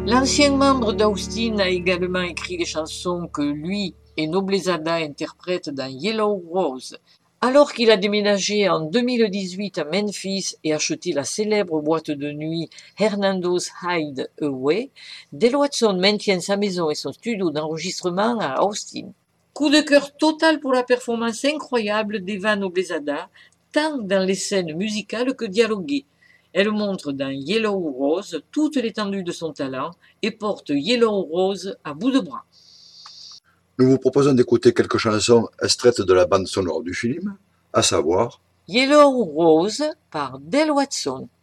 L'ancien membre d'Austin a également écrit les chansons que lui et Noblezada interprètent dans Yellow Rose. Alors qu'il a déménagé en 2018 à Memphis et acheté la célèbre boîte de nuit Hernando's Hideaway, Del Watson maintient sa maison et son studio d'enregistrement à Austin. Coup de cœur total pour la performance incroyable d'Eva Noblezada, tant dans les scènes musicales que dialoguées. Elle montre dans Yellow Rose toute l'étendue de son talent et porte Yellow Rose à bout de bras. Nous vous proposons d'écouter quelques chansons extraites de la bande sonore du film, à savoir Yellow Rose par Del Watson.